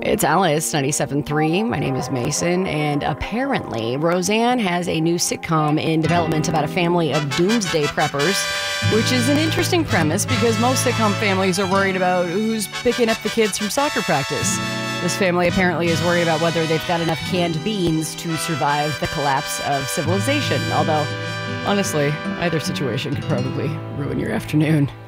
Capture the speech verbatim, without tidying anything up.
It's Alice, ninety-seven point three. My name is Mason, and apparently Roseanne has a new sitcom in development about a family of doomsday preppers, which is an interesting premise because most sitcom families are worried about who's picking up the kids from soccer practice. This family apparently is worried about whether they've got enough canned beans to survive the collapse of civilization, although, honestly, either situation could probably ruin your afternoon.